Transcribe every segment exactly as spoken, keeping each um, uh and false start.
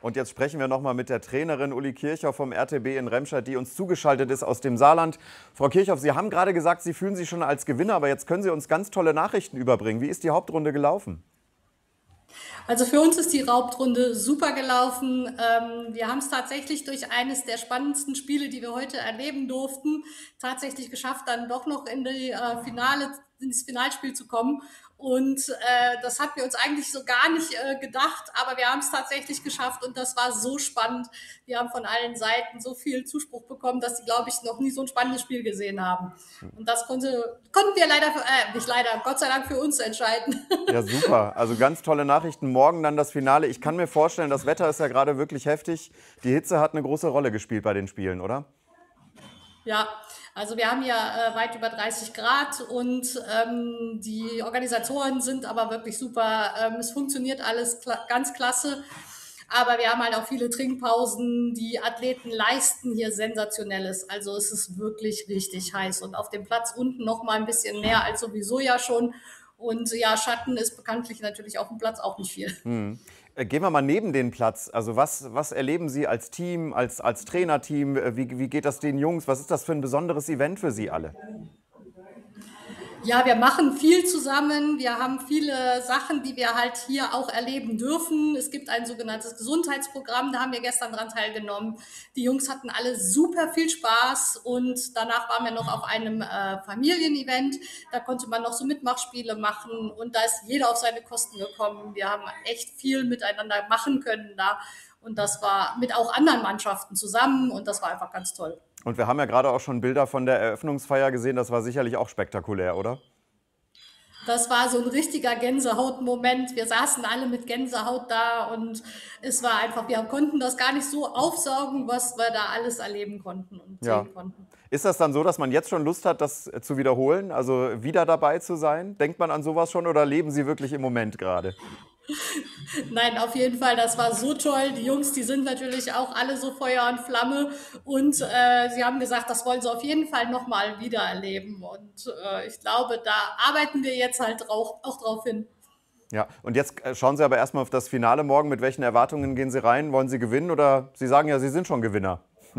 Und jetzt sprechen wir noch mal mit der Trainerin Uli Kirchhoff vom R T B in Remscheid, die uns zugeschaltet ist aus dem Saarland. Frau Kirchhoff, Sie haben gerade gesagt, Sie fühlen sich schon als Gewinner, aber jetzt können Sie uns ganz tolle Nachrichten überbringen. Wie ist die Hauptrunde gelaufen? Also für uns ist die Hauptrunde super gelaufen. Ähm, wir haben es tatsächlich durch eines der spannendsten Spiele, die wir heute erleben durften, tatsächlich geschafft, dann doch noch in die äh, Finale, ins Finalspiel zu kommen. Und äh, das hatten wir uns eigentlich so gar nicht äh, gedacht, aber wir haben es tatsächlich geschafft und das war so spannend. Wir haben von allen Seiten so viel Zuspruch bekommen, dass sie, glaube ich, noch nie so ein spannendes Spiel gesehen haben. Und das konnte, konnten wir leider, äh, nicht leider, Gott sei Dank für uns entscheiden. Ja, super. Also ganz tolle Nachrichten. Morgen dann das Finale. Ich kann mir vorstellen, das Wetter ist ja gerade wirklich heftig. Die Hitze hat eine große Rolle gespielt bei den Spielen, oder? Ja, also wir haben ja äh, weit über dreißig Grad und ähm, die Organisatoren sind aber wirklich super. Ähm, es funktioniert alles kla ganz klasse, aber wir haben halt auch viele Trinkpausen. Die Athleten leisten hier Sensationelles. Also es ist wirklich richtig heiß und auf dem Platz unten noch mal ein bisschen mehr als sowieso ja schon. Und ja, Schatten ist bekanntlich natürlich auf dem Platz auch nicht viel. Hm. Gehen wir mal neben den Platz. Also was, was erleben Sie als Team, als, als Trainerteam? Wie, wie geht das den Jungs? Was ist das für ein besonderes Event für Sie alle? Ja, wir machen viel zusammen. Wir haben viele Sachen, die wir halt hier auch erleben dürfen. Es gibt ein sogenanntes Gesundheitsprogramm, da haben wir gestern dran teilgenommen. Die Jungs hatten alle super viel Spaß und danach waren wir noch auf einem äh, Familienevent. Da konnte man noch so Mitmachspiele machen und da ist jeder auf seine Kosten gekommen. Wir haben echt viel miteinander machen können da und das war mit auch anderen Mannschaften zusammen und das war einfach ganz toll. Und wir haben ja gerade auch schon Bilder von der Eröffnungsfeier gesehen. Das war sicherlich auch spektakulär, oder? Das war so ein richtiger Gänsehautmoment. Wir saßen alle mit Gänsehaut da und es war einfach, wir konnten das gar nicht so aufsaugen, was wir da alles erleben konnten und Ja. sehen konnten. Ist das dann so, dass man jetzt schon Lust hat, das zu wiederholen, also wieder dabei zu sein? Denkt man an sowas schon oder leben Sie wirklich im Moment gerade? Nein, auf jeden Fall, das war so toll. Die Jungs, die sind natürlich auch alle so Feuer und Flamme und äh, sie haben gesagt, das wollen sie auf jeden Fall nochmal wieder erleben und äh, ich glaube, da arbeiten wir jetzt halt auch, auch drauf hin. Ja, und jetzt äh, schauen Sie aber erstmal auf das Finale morgen. Mit welchen Erwartungen gehen Sie rein? Wollen Sie gewinnen oder Sie sagen ja, Sie sind schon Gewinner?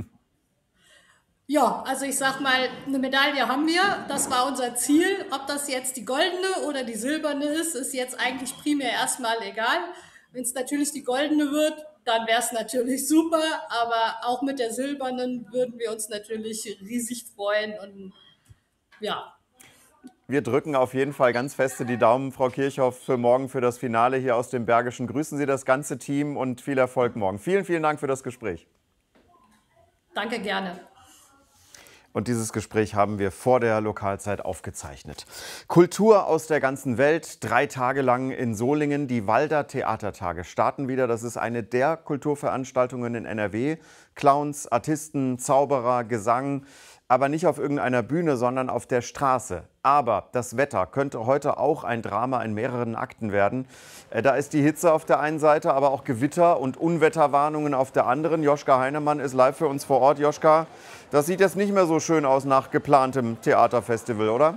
Ja, also ich sag mal, eine Medaille haben wir. Das war unser Ziel. Ob das jetzt die goldene oder die silberne ist, ist jetzt eigentlich primär erstmal egal. Wenn es natürlich die goldene wird, dann wäre es natürlich super. Aber auch mit der silbernen würden wir uns natürlich riesig freuen. Und ja. Wir drücken auf jeden Fall ganz feste die Daumen, Frau Kirchhoff, für morgen, für das Finale hier aus dem Bergischen. Grüßen Sie das ganze Team und viel Erfolg morgen. Vielen, vielen Dank für das Gespräch. Danke, gerne. Und dieses Gespräch haben wir vor der Lokalzeit aufgezeichnet. Kultur aus der ganzen Welt, drei Tage lang in Solingen. Die Walder Theatertage starten wieder. Das ist eine der Kulturveranstaltungen in N R W. Clowns, Artisten, Zauberer, Gesang. Aber nicht auf irgendeiner Bühne, sondern auf der Straße. Aber das Wetter könnte heute auch ein Drama in mehreren Akten werden. Da ist die Hitze auf der einen Seite, aber auch Gewitter und Unwetterwarnungen auf der anderen. Joschka Heinemann ist live für uns vor Ort. Joschka, das sieht jetzt nicht mehr so schön aus nach geplantem Theaterfestival, oder?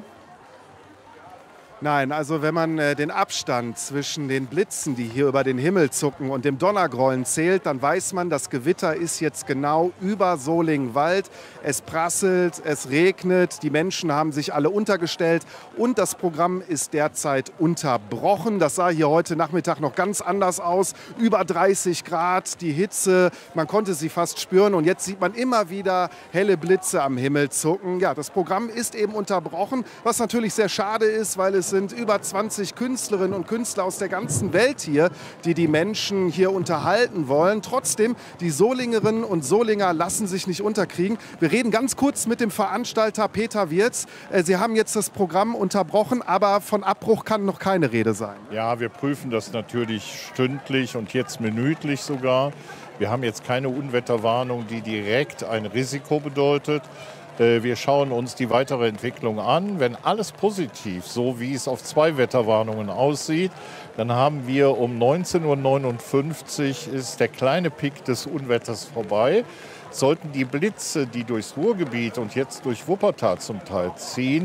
Nein, also wenn man äh, den Abstand zwischen den Blitzen, die hier über den Himmel zucken, und dem Donnergrollen zählt, dann weiß man, das Gewitter ist jetzt genau über Solingen-Wald. Es prasselt, es regnet, die Menschen haben sich alle untergestellt und das Programm ist derzeit unterbrochen. Das sah hier heute Nachmittag noch ganz anders aus. Über dreißig Grad, die Hitze, man konnte sie fast spüren und jetzt sieht man immer wieder helle Blitze am Himmel zucken. Ja, das Programm ist eben unterbrochen, was natürlich sehr schade ist, weil es Es sind über zwanzig Künstlerinnen und Künstler aus der ganzen Welt hier, die die Menschen hier unterhalten wollen. Trotzdem, die Solingerinnen und Solinger lassen sich nicht unterkriegen. Wir reden ganz kurz mit dem Veranstalter Peter Wirz. Sie haben jetzt das Programm unterbrochen, aber von Abbruch kann noch keine Rede sein. Ja, wir prüfen das natürlich stündlich und jetzt minütlich sogar. Wir haben jetzt keine Unwetterwarnung, die direkt ein Risiko bedeutet. Wir schauen uns die weitere Entwicklung an. Wenn alles positiv, so wie es auf zwei Wetterwarnungen aussieht, dann haben wir um neunzehn Uhr neunundfünfzig ist der kleine Peak des Unwetters vorbei. Sollten die Blitze, die durchs Ruhrgebiet und jetzt durch Wuppertal zum Teil ziehen,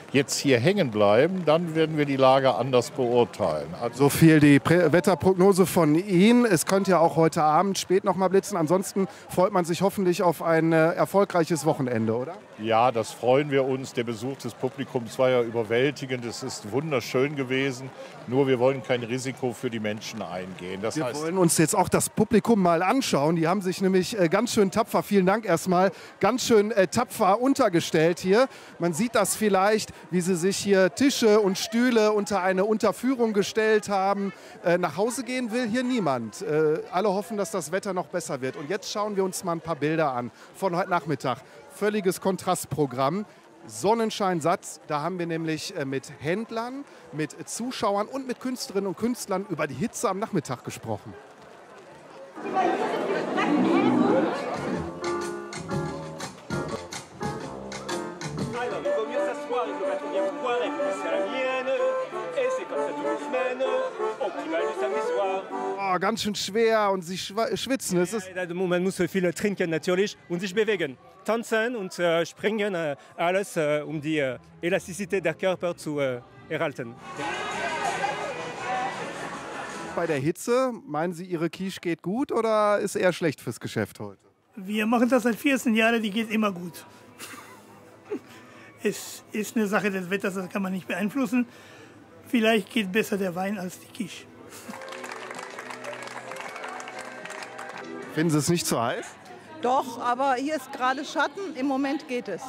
jetzt hier hängen bleiben, dann werden wir die Lage anders beurteilen. Also so viel die Prä Wetterprognose von Ihnen. Es könnte ja auch heute Abend spät noch mal blitzen. Ansonsten freut man sich hoffentlich auf ein äh, erfolgreiches Wochenende, oder? Ja, das freuen wir uns. Der Besuch des Publikums war ja überwältigend. Es ist wunderschön gewesen. Nur wir wollen kein Risiko für die Menschen eingehen. Das wir heißt, wollen uns jetzt auch das Publikum mal anschauen. Die haben sich nämlich äh, ganz schön tapfer, vielen Dank erstmal, ganz schön äh, tapfer untergestellt hier. Man sieht das vielleicht, wie sie sich hier Tische und Stühle unter eine Unterführung gestellt haben. Äh, nach Hause gehen will hier niemand. Äh, alle hoffen, dass das Wetter noch besser wird. Und jetzt schauen wir uns mal ein paar Bilder an von heute Nachmittag. Völliges Kontrastprogramm. Sonnenschein satt, da haben wir nämlich äh, mit Händlern, mit Zuschauern und mit Künstlerinnen und Künstlern über die Hitze am Nachmittag gesprochen. Oh, ganz schön schwer und sie schwitzen. Es ist Man muss viel trinken natürlich und sich bewegen. Tanzen und äh, springen, äh, alles äh, um die äh, Elastizität der Körper zu äh, erhalten. Bei der Hitze, meinen Sie, Ihre Quiche geht gut oder ist eher schlecht fürs Geschäft heute? Wir machen das seit vierzehn Jahren, die geht immer gut. Es ist eine Sache des Wetters, das kann man nicht beeinflussen. Vielleicht geht besser der Wein als die Quiche. Finden Sie es nicht zu heiß? Doch, aber hier ist gerade Schatten. Im Moment geht es.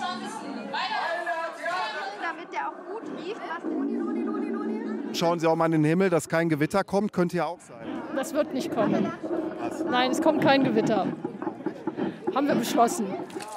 Damit der auch gut riecht. Schauen Sie auch mal in den Himmel, dass kein Gewitter kommt. Könnte ja auch sein. Das wird nicht kommen. Nein, es kommt kein Gewitter. Haben wir beschlossen.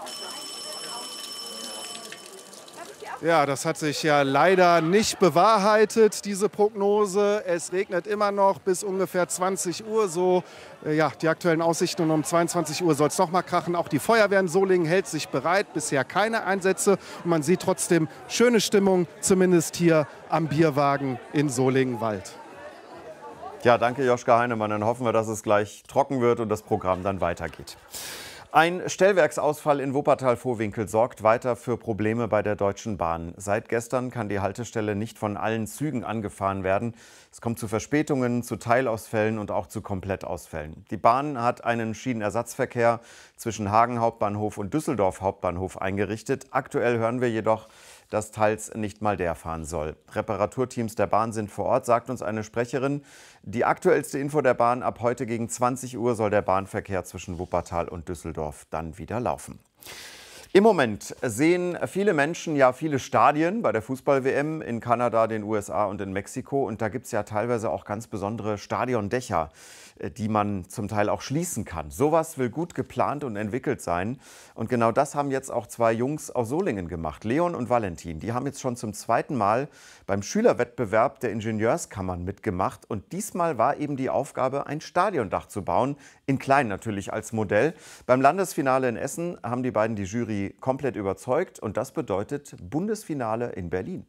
Ja, das hat sich ja leider nicht bewahrheitet, diese Prognose. Es regnet immer noch bis ungefähr zwanzig Uhr. So, äh, ja, die aktuellen Aussichten, und um zweiundzwanzig Uhr soll es noch mal krachen. Auch die Feuerwehr in Solingen hält sich bereit. Bisher keine Einsätze. Und man sieht trotzdem schöne Stimmung, zumindest hier am Bierwagen in Solingen-Wald. Ja, danke Joschka Heinemann. Dann hoffen wir, dass es gleich trocken wird und das Programm dann weitergeht. Ein Stellwerksausfall in Wuppertal-Vohwinkel sorgt weiter für Probleme bei der Deutschen Bahn. Seit gestern kann die Haltestelle nicht von allen Zügen angefahren werden. Es kommt zu Verspätungen, zu Teilausfällen und auch zu Komplettausfällen. Die Bahn hat einen Schienenersatzverkehr zwischen Hagen Hauptbahnhof und Düsseldorf Hauptbahnhof eingerichtet. Aktuell hören wir jedoch, dass teils nicht mal der fahren soll. Reparaturteams der Bahn sind vor Ort, sagt uns eine Sprecherin. Die aktuellste Info der Bahn: ab heute gegen zwanzig Uhr soll der Bahnverkehr zwischen Wuppertal und Düsseldorf dann wieder laufen. Im Moment sehen viele Menschen ja viele Stadien bei der Fußball-W M in Kanada, den U S A und in Mexiko. Und da gibt es ja teilweise auch ganz besondere Stadiondächer, die man zum Teil auch schließen kann. Sowas will gut geplant und entwickelt sein. Und genau das haben jetzt auch zwei Jungs aus Solingen gemacht, Leon und Valentin. Die haben jetzt schon zum zweiten Mal beim Schülerwettbewerb der Ingenieurskammern mitgemacht. Und diesmal war eben die Aufgabe, ein Stadiondach zu bauen, in klein natürlich als Modell. Beim Landesfinale in Essen haben die beiden die Jury komplett überzeugt. Und das bedeutet Bundesfinale in Berlin.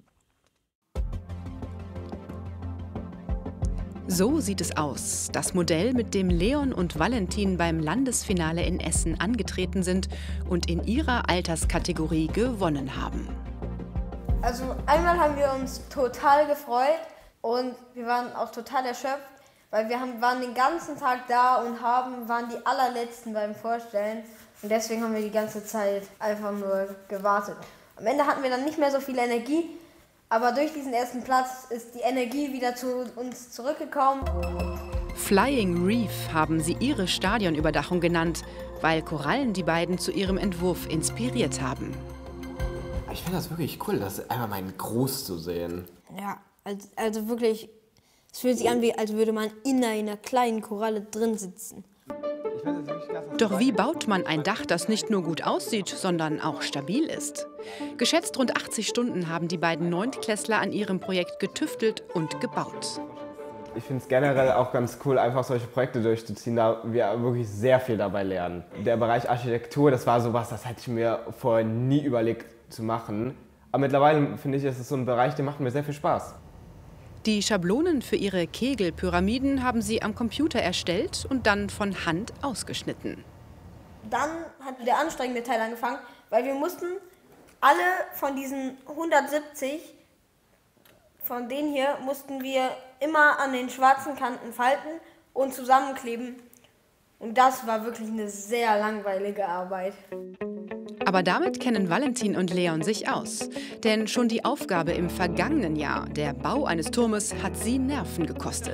So sieht es aus. Das Modell, mit dem Leon und Valentin beim Landesfinale in Essen angetreten sind und in ihrer Alterskategorie gewonnen haben. Also einmal haben wir uns total gefreut und wir waren auch total erschöpft, weil wir haben, waren den ganzen Tag da und haben, waren die allerletzten beim Vorstellen. Und deswegen haben wir die ganze Zeit einfach nur gewartet. Am Ende hatten wir dann nicht mehr so viel Energie. Aber durch diesen ersten Platz ist die Energie wieder zu uns zurückgekommen. Flying Reef haben sie ihre Stadionüberdachung genannt, weil Korallen die beiden zu ihrem Entwurf inspiriert haben. Ich finde das wirklich cool, das einmal mal in groß zu sehen. Ja, also, also wirklich, es fühlt sich an, wie, als würde man in einer kleinen Koralle drin sitzen. Doch wie baut man ein Dach, das nicht nur gut aussieht, sondern auch stabil ist? Geschätzt rund achtzig Stunden haben die beiden Neuntklässler an ihrem Projekt getüftelt und gebaut. Ich finde es generell auch ganz cool, einfach solche Projekte durchzuziehen, da wir wirklich sehr viel dabei lernen. Der Bereich Architektur, das war sowas, das hätte ich mir vorher nie überlegt zu machen. Aber mittlerweile finde ich, ist es so ein Bereich, der macht mir sehr viel Spaß. Die Schablonen für ihre Kegelpyramiden haben sie am Computer erstellt und dann von Hand ausgeschnitten. Dann hat der anstrengende Teil angefangen, weil wir mussten alle von diesen hundertsiebzig, von denen hier, mussten wir immer an den schwarzen Kanten falten und zusammenkleben. Und das war wirklich eine sehr langweilige Arbeit. Aber damit kennen Valentin und Leon sich aus. Denn schon die Aufgabe im vergangenen Jahr, der Bau eines Turmes, hat sie Nerven gekostet.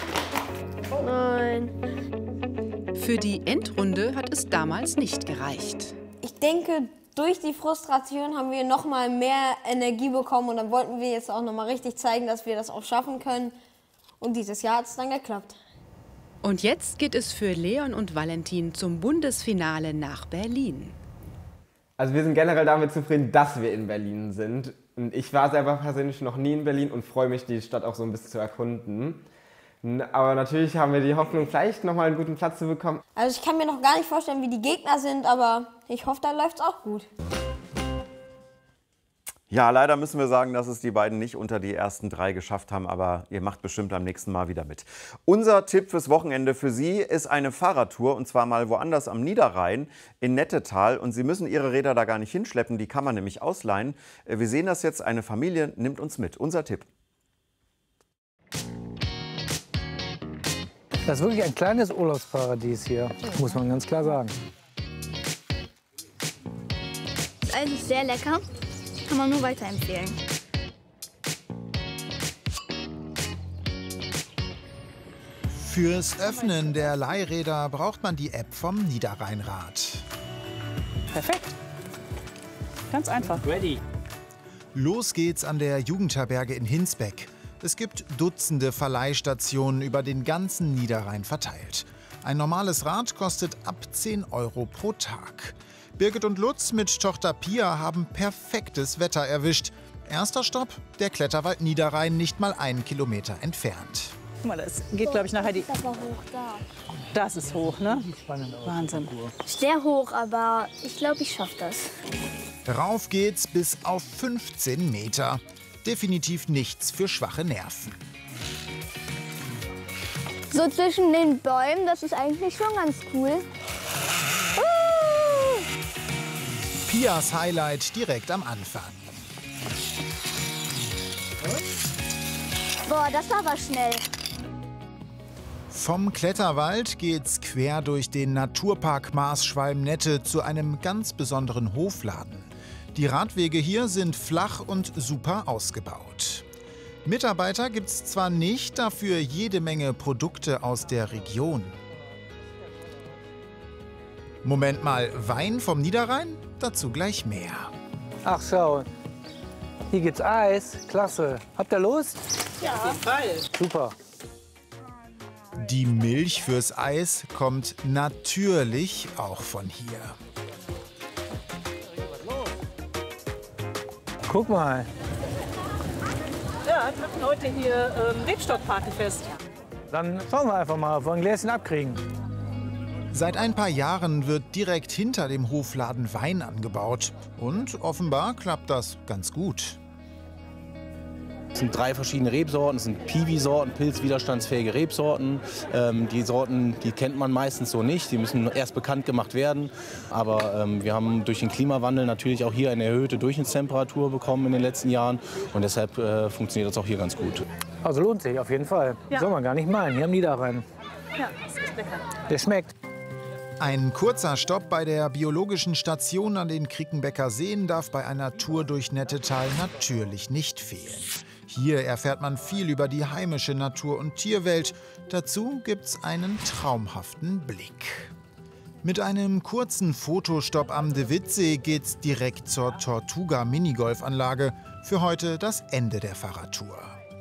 Nein. Für die Endrunde hat es damals nicht gereicht. Ich denke, durch die Frustration haben wir noch mal mehr Energie bekommen und dann wollten wir jetzt auch noch mal richtig zeigen, dass wir das auch schaffen können. Und dieses Jahr hat es dann geklappt. Und jetzt geht es für Leon und Valentin zum Bundesfinale nach Berlin. Also wir sind generell damit zufrieden, dass wir in Berlin sind. Und ich war selber persönlich noch nie in Berlin und freue mich, die Stadt auch so ein bisschen zu erkunden. Aber natürlich haben wir die Hoffnung, vielleicht noch mal einen guten Platz zu bekommen. Also ich kann mir noch gar nicht vorstellen, wie die Gegner sind, aber ich hoffe, da läuft es auch gut. Ja, leider müssen wir sagen, dass es die beiden nicht unter die ersten drei geschafft haben, aber ihr macht bestimmt am nächsten Mal wieder mit. Unser Tipp fürs Wochenende für Sie ist eine Fahrradtour, und zwar mal woanders am Niederrhein in Nettetal. Und Sie müssen Ihre Räder da gar nicht hinschleppen, die kann man nämlich ausleihen. Wir sehen das jetzt, eine Familie nimmt uns mit. Unser Tipp. Das ist wirklich ein kleines Urlaubsparadies hier, muss man ganz klar sagen. Das Eis ist sehr lecker, kann man nur weiterempfehlen. Fürs Öffnen der Leihräder braucht man die App vom Niederrheinrad. Perfekt. Ganz einfach. Ready. Los geht's an der Jugendherberge in Hinsbeck. Es gibt Dutzende Verleihstationen über den ganzen Niederrhein verteilt. Ein normales Rad kostet ab zehn Euro pro Tag. Birgit und Lutz mit Tochter Pia haben perfektes Wetter erwischt. Erster Stopp, der Kletterwald Niederrhein, nicht mal einen Kilometer entfernt. Guck mal, das geht, glaube ich, nachher die... Das ist aber hoch da. Das ist hoch, ne? Wahnsinn. Sehr hoch, aber ich glaube, ich schaffe das. Rauf geht's bis auf fünfzehn Meter. Definitiv nichts für schwache Nerven. So zwischen den Bäumen, das ist eigentlich schon ganz cool. Uh! Pias Highlight direkt am Anfang. Boah, das war aber schnell. Vom Kletterwald geht's quer durch den Naturpark Maasschwalm-Nette zu einem ganz besonderen Hofladen. Die Radwege hier sind flach und super ausgebaut. Mitarbeiter gibt's zwar nicht, dafür jede Menge Produkte aus der Region. Moment mal, Wein vom Niederrhein? Dazu gleich mehr. Ach schau, hier gibt's Eis. Klasse. Habt ihr Lust? Ja, auf jeden Fall. Super. Die Milch fürs Eis kommt natürlich auch von hier. Guck mal. Ja, wir machen heute hier ähm, Rebstockpartyfest. Dann schauen wir einfach mal, ob wir ein Gläschen abkriegen. Seit ein paar Jahren wird direkt hinter dem Hofladen Wein angebaut. Und offenbar klappt das ganz gut. Es sind drei verschiedene Rebsorten, es sind Piwi-Sorten, pilzwiderstandsfähige Rebsorten. Ähm, die Sorten, die kennt man meistens so nicht, die müssen erst bekannt gemacht werden. Aber ähm, wir haben durch den Klimawandel natürlich auch hier eine erhöhte Durchschnittstemperatur bekommen in den letzten Jahren. Und deshalb äh, funktioniert das auch hier ganz gut. Also lohnt sich auf jeden Fall. Ja. Soll man gar nicht meinen, hier am Niederrhein. Ja, das ist lecker. Der schmeckt. Ein kurzer Stopp bei der biologischen Station an den Krickenbecker Seen darf bei einer Tour durch Nettetal natürlich nicht fehlen. Hier erfährt man viel über die heimische Natur- und Tierwelt. Dazu gibt's einen traumhaften Blick. Mit einem kurzen Fotostopp am De Witt-See geht's direkt zur Tortuga Minigolfanlage. Für heute das Ende der Fahrradtour.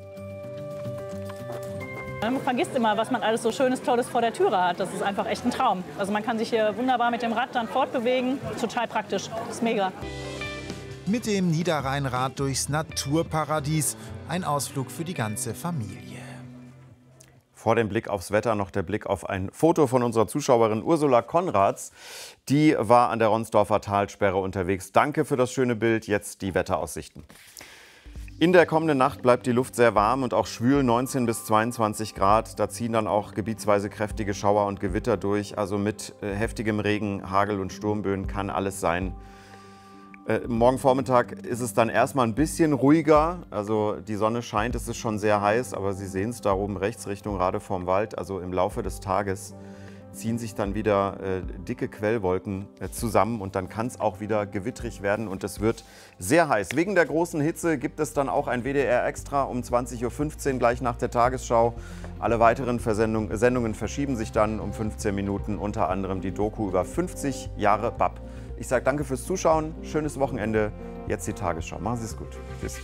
Man vergisst immer, was man alles so Schönes, Tolles vor der Türe hat. Das ist einfach echt ein Traum. Also man kann sich hier wunderbar mit dem Rad dann fortbewegen. Total praktisch. Das ist mega. Mit dem Niederrheinrad durchs Naturparadies. Ein Ausflug für die ganze Familie. Vor dem Blick aufs Wetter noch der Blick auf ein Foto von unserer Zuschauerin Ursula Konrads. Die war an der Ronsdorfer Talsperre unterwegs. Danke für das schöne Bild. Jetzt die Wetteraussichten. In der kommenden Nacht bleibt die Luft sehr warm und auch schwül, neunzehn bis zweiundzwanzig Grad. Da ziehen dann auch gebietsweise kräftige Schauer und Gewitter durch. Also mit äh, heftigem Regen, Hagel und Sturmböen kann alles sein. Äh, morgen Vormittag ist es dann erstmal ein bisschen ruhiger. Also die Sonne scheint, es ist schon sehr heiß, aber Sie sehen es da oben rechts Richtung Rade vorm Wald. Also im Laufe des Tages ziehen sich dann wieder äh, dicke Quellwolken äh, zusammen und dann kann es auch wieder gewittrig werden und es wird sehr heiß. Wegen der großen Hitze gibt es dann auch ein W D R Extra um zwanzig Uhr fünfzehn gleich nach der Tagesschau. Alle weiteren Versendung, Sendungen verschieben sich dann um fünfzehn Minuten, unter anderem die Doku über fünfzig Jahre B A P. Ich sage danke fürs Zuschauen, schönes Wochenende, jetzt die Tagesschau. Machen Sie es gut. Tschüss.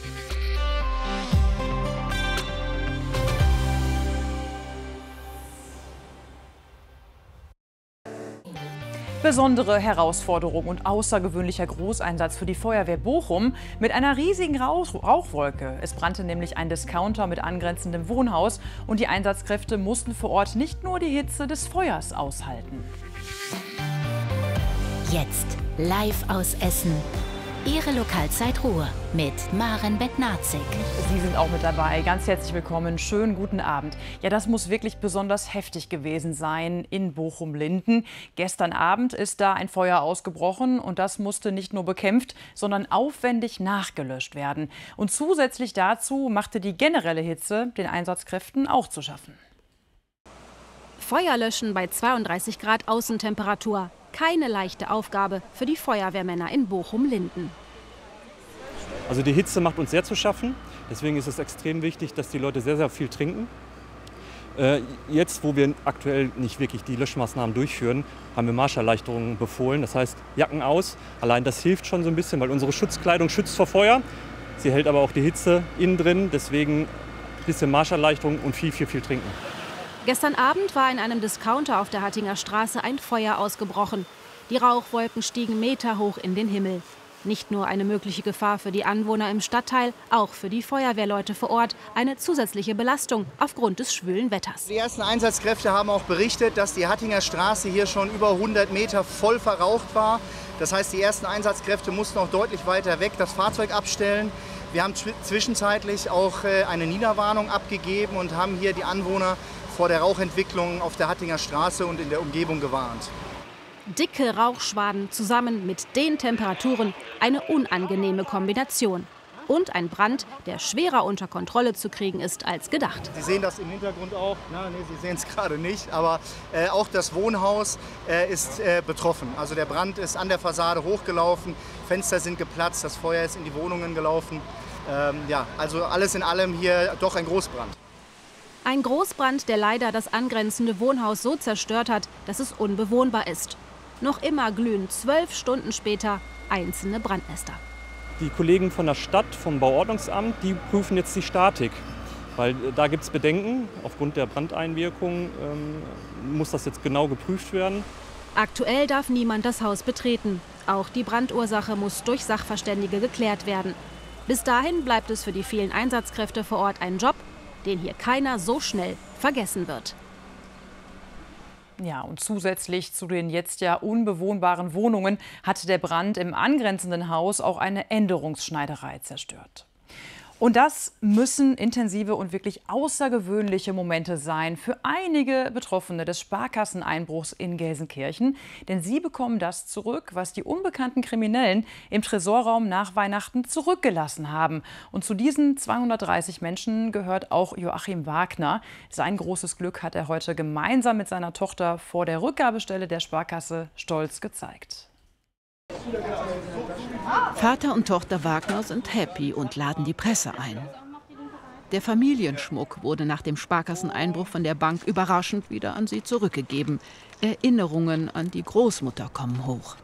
Besondere Herausforderung und außergewöhnlicher Großeinsatz für die Feuerwehr Bochum mit einer riesigen Rauch Rauchwolke. Es brannte nämlich ein Discounter mit angrenzendem Wohnhaus und die Einsatzkräfte mussten vor Ort nicht nur die Hitze des Feuers aushalten. Jetzt live aus Essen. Ihre Lokalzeit Ruhr mit Maren Bednarzik. Sie sind auch mit dabei. Ganz herzlich willkommen. Schönen guten Abend. Ja, das muss wirklich besonders heftig gewesen sein in Bochum-Linden. Gestern Abend ist da ein Feuer ausgebrochen und das musste nicht nur bekämpft, sondern aufwendig nachgelöscht werden. Und zusätzlich dazu machte die generelle Hitze den Einsatzkräften auch zu schaffen. Feuer löschen bei zweiunddreißig Grad Außentemperatur. Keine leichte Aufgabe für die Feuerwehrmänner in Bochum-Linden. Also die Hitze macht uns sehr zu schaffen. Deswegen ist es extrem wichtig, dass die Leute sehr, sehr viel trinken. Äh, jetzt, wo wir aktuell nicht wirklich die Löschmaßnahmen durchführen, haben wir Marscherleichterungen befohlen. Das heißt, Jacken aus. Allein das hilft schon so ein bisschen, weil unsere Schutzkleidung schützt vor Feuer. Sie hält aber auch die Hitze innen drin. Deswegen ein bisschen Marscherleichterung und viel, viel, viel trinken. Gestern Abend war in einem Discounter auf der Hattinger Straße ein Feuer ausgebrochen. Die Rauchwolken stiegen meterhoch in den Himmel. Nicht nur eine mögliche Gefahr für die Anwohner im Stadtteil, auch für die Feuerwehrleute vor Ort eine zusätzliche Belastung aufgrund des schwülen Wetters. Die ersten Einsatzkräfte haben auch berichtet, dass die Hattinger Straße hier schon über hundert Meter voll verraucht war. Das heißt, die ersten Einsatzkräfte mussten auch deutlich weiter weg das Fahrzeug abstellen. Wir haben zwischenzeitlich auch eine Niederwarnung abgegeben und haben hier die Anwohner vor der Rauchentwicklung auf der Hattinger Straße und in der Umgebung gewarnt. Dicke Rauchschwaden zusammen mit den Temperaturen, eine unangenehme Kombination. Und ein Brand, der schwerer unter Kontrolle zu kriegen ist als gedacht. Sie sehen das im Hintergrund auch, na, nee, Sie sehen es gerade nicht, aber äh, auch das Wohnhaus äh, ist äh, betroffen. Also der Brand ist an der Fassade hochgelaufen, Fenster sind geplatzt, das Feuer ist in die Wohnungen gelaufen. Ähm, ja, also alles in allem hier doch ein Großbrand. Ein Großbrand, der leider das angrenzende Wohnhaus so zerstört hat, dass es unbewohnbar ist. Noch immer glühen zwölf Stunden später einzelne Brandnester. Die Kollegen von der Stadt, vom Bauordnungsamt, die prüfen jetzt die Statik. Weil da gibt es Bedenken. Aufgrund der Brandeinwirkung ähm, muss das jetzt genau geprüft werden. Aktuell darf niemand das Haus betreten. Auch die Brandursache muss durch Sachverständige geklärt werden. Bis dahin bleibt es für die vielen Einsatzkräfte vor Ort ein Job, den hier keiner so schnell vergessen wird. Ja, und zusätzlich zu den jetzt ja unbewohnbaren Wohnungen hat der Brand im angrenzenden Haus auch eine Änderungsschneiderei zerstört. Und das müssen intensive und wirklich außergewöhnliche Momente sein für einige Betroffene des Sparkasseneinbruchs in Gelsenkirchen. Denn sie bekommen das zurück, was die unbekannten Kriminellen im Tresorraum nach Weihnachten zurückgelassen haben. Und zu diesen zweihundertdreißig Menschen gehört auch Joachim Wagner. Sein großes Glück hat er heute gemeinsam mit seiner Tochter vor der Rückgabestelle der Sparkasse stolz gezeigt. Vater und Tochter Wagner sind happy und laden die Presse ein. Der Familienschmuck wurde nach dem Sparkasseneinbruch von der Bank überraschend wieder an sie zurückgegeben. Erinnerungen an die Großmutter kommen hoch.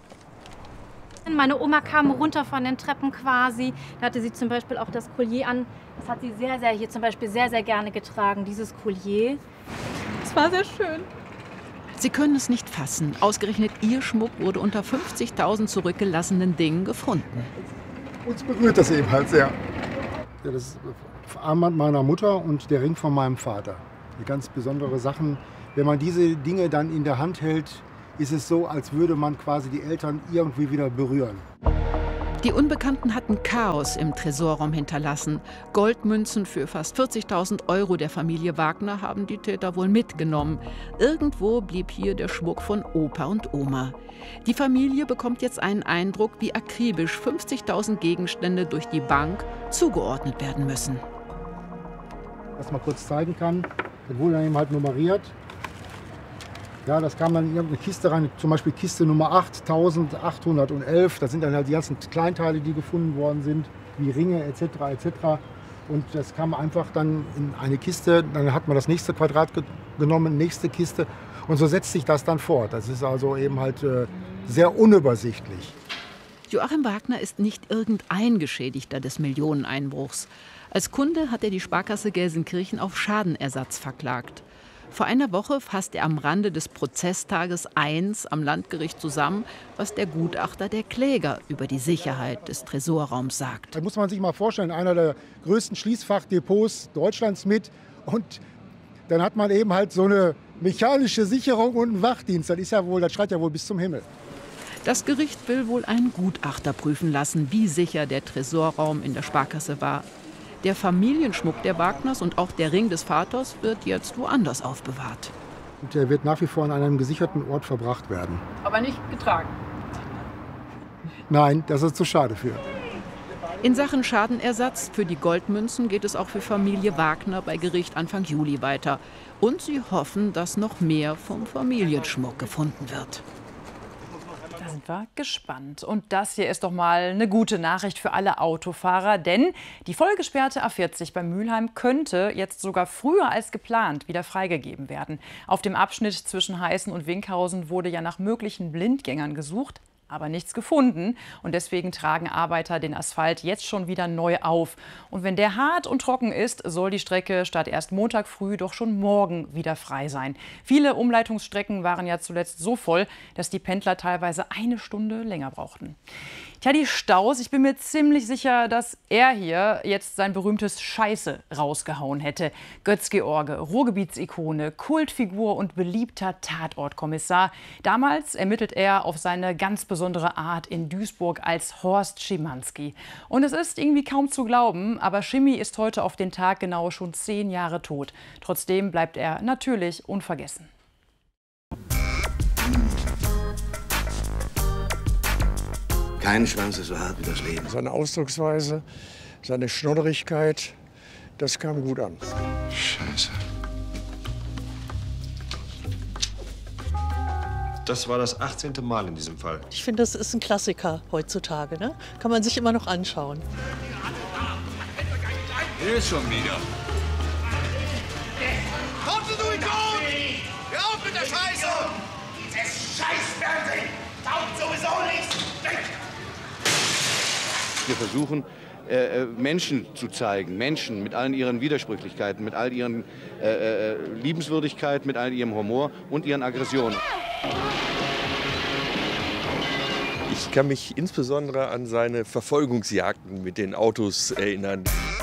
Meine Oma kam runter von den Treppen quasi. Da hatte sie zum Beispiel auch das Collier an. Das hat sie sehr, sehr hier zum Beispiel sehr, sehr gerne getragen, dieses Collier. Es war sehr schön. Sie können es nicht fassen. Ausgerechnet ihr Schmuck wurde unter fünfzigtausend zurückgelassenen Dingen gefunden. Uns berührt das eben halt sehr. Ja, das ist das Armband meiner Mutter und der Ring von meinem Vater. Die ganz besondere Sachen. Wenn man diese Dinge dann in der Hand hält, ist es so, als würde man quasi die Eltern irgendwie wieder berühren. Die Unbekannten hatten Chaos im Tresorraum hinterlassen. Goldmünzen für fast vierzigtausend Euro der Familie Wagner haben die Täter wohl mitgenommen. Irgendwo blieb hier der Schmuck von Opa und Oma. Die Familie bekommt jetzt einen Eindruck, wie akribisch fünfzigtausend Gegenstände durch die Bank zugeordnet werden müssen. Was man kurz zeigen kann, das wurde dann eben halt nummeriert. Ja, das kam dann in irgendeine Kiste rein, zum Beispiel Kiste Nummer achttausendachthundertelf. Das sind dann halt die ganzen Kleinteile, die gefunden worden sind, wie Ringe et cetera et cetera. Und das kam einfach dann in eine Kiste, dann hat man das nächste Quadrat ge genommen, nächste Kiste. Und so setzt sich das dann fort. Das ist also eben halt äh, sehr unübersichtlich. Joachim Wagner ist nicht irgendein Geschädigter des Millioneneinbruchs. Als Kunde hat er die Sparkasse Gelsenkirchen auf Schadenersatz verklagt. Vor einer Woche fasst er am Rande des Prozesstages eins am Landgericht zusammen, was der Gutachter der Kläger über die Sicherheit des Tresorraums sagt. Da muss man sich mal vorstellen, einer der größten Schließfachdepots Deutschlands mit. Und dann hat man eben halt so eine mechanische Sicherung und einen Wachdienst. Das ist ja wohl, das schreit ja wohl bis zum Himmel. Das Gericht will wohl einen Gutachter prüfen lassen, wie sicher der Tresorraum in der Sparkasse war. Der Familienschmuck der Wagners und auch der Ring des Vaters wird jetzt woanders aufbewahrt. Und der wird nach wie vor an einem gesicherten Ort verbracht werden. Aber nicht getragen? Nein, das ist zu schade für. In Sachen Schadenersatz für die Goldmünzen geht es auch für Familie Wagner bei Gericht Anfang Juli weiter. Und sie hoffen, dass noch mehr vom Familienschmuck gefunden wird. Da sind wir gespannt. Und das hier ist doch mal eine gute Nachricht für alle Autofahrer, denn die vollgesperrte A vierzig bei Mülheim könnte jetzt sogar früher als geplant wieder freigegeben werden. Auf dem Abschnitt zwischen Heißen und Winkhausen wurde ja nach möglichen Blindgängern gesucht, aber nichts gefunden. Und deswegen tragen Arbeiter den Asphalt jetzt schon wieder neu auf. Und wenn der hart und trocken ist, soll die Strecke statt erst Montag früh doch schon morgen wieder frei sein. Viele Umleitungsstrecken waren ja zuletzt so voll, dass die Pendler teilweise eine Stunde länger brauchten. Tja, die Staus, ich bin mir ziemlich sicher, dass er hier jetzt sein berühmtes Scheiße rausgehauen hätte. Götz-George, Ruhrgebietsikone, Kultfigur und beliebter Tatortkommissar. Damals ermittelt er auf seine ganz besondere Art in Duisburg als Horst Schimanski. Und es ist irgendwie kaum zu glauben, aber Schimmi ist heute auf den Tag genau schon zehn Jahre tot. Trotzdem bleibt er natürlich unvergessen. Kein Schwanz ist so hart wie das Leben. Seine Ausdrucksweise, seine Schnodderigkeit, das kam gut an. Scheiße. Das war das achtzehnte Mal in diesem Fall. Ich finde, das ist ein Klassiker heutzutage. Ne? Kann man sich immer noch anschauen. Hier ist schon wieder. Kommst du in Ton? Hör auf mit der Scheiße! Dieses Scheißfernsehen taugt sowieso nichts! Wir versuchen, äh, Menschen zu zeigen, Menschen mit allen ihren Widersprüchlichkeiten, mit all ihren äh, Liebenswürdigkeit, mit all ihrem Humor und ihren Aggressionen. Ich kann mich insbesondere an seine Verfolgungsjagden mit den Autos erinnern.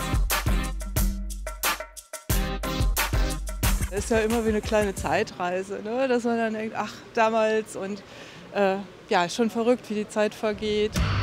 Es ist ja immer wie eine kleine Zeitreise, ne? Dass man dann denkt, ach, damals und äh, ja, schon verrückt, wie die Zeit vergeht.